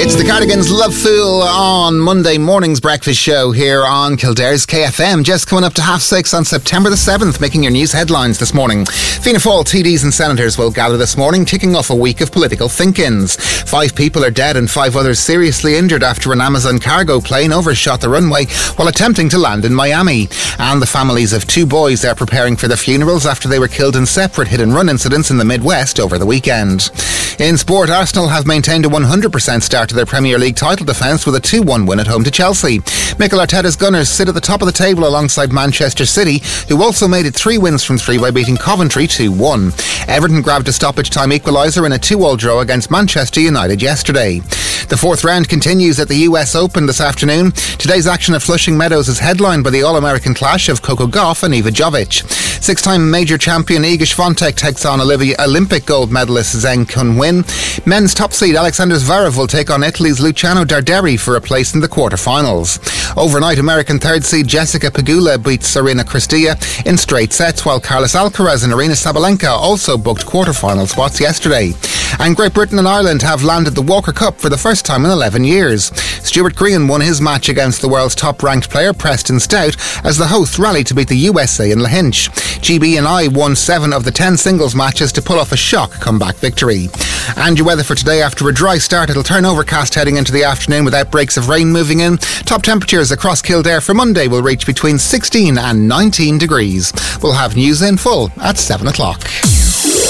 It's the Cardigans' Love Fool on Monday morning's breakfast show here on Kildare's KFM. Just coming up to 6:30 on September the 7th, making your news headlines this morning. Fianna Fáil TDs and senators will gather this morning, kicking off a week of political think-ins. 5 people are dead and 5 others seriously injured after an Amazon cargo plane overshot the runway while attempting to land in Miami. And the families of 2 boys are preparing for their funerals after they were killed in separate hit-and-run incidents in the Midwest over the weekend. In sport, Arsenal have maintained a 100% start to their Premier League title defence with a 2-1 win at home to Chelsea. Mikel Arteta's Gunners sit at the top of the table alongside Manchester City, who also made it 3 wins from 3 by beating Coventry 2-1. Everton grabbed a stoppage-time equaliser in a 2-2 draw against Manchester United yesterday. The 4th round continues at the US Open this afternoon. Today's action at Flushing Meadows is headlined by the All-American clash of Coco Gauff and Iva Jovic. 6-time major champion Iga Swiatek takes on Olympic gold medalist Zheng Kun-win. Men's top seed Alexander Zverev will take on Italy's Luciano Darderi for a place in the quarterfinals. Overnight, American 3rd seed Jessica Pegula beats Serena Cristina in straight sets, while Carlos Alcaraz and Aryna Sabalenka also booked quarterfinal spots yesterday. And Great Britain and Ireland have landed the Walker Cup for the first time in 11 years. Stuart Green won his match against the world's top-ranked player Preston Stout as the hosts rallied to beat the USA in Lahinch. GB&I won 7 of the 10 singles matches to pull off a shock comeback victory. And your weather for today: after a dry start, it'll turn overcast heading into the afternoon with outbreaks of rain moving in. Top temperatures across Kildare for Monday will reach between 16 and 19 degrees. We'll have news in full at 7 o'clock.